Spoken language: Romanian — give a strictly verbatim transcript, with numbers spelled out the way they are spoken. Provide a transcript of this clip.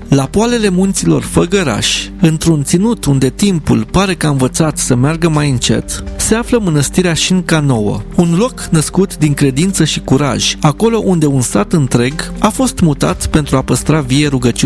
La poalele munților Făgăraș, într-un ținut unde timpul pare că a învățat să meargă mai încet, se află mănăstirea Șinca Nouă, un loc născut din credință și curaj, acolo unde un sat întreg a fost mutat pentru a păstra vie rugăciunea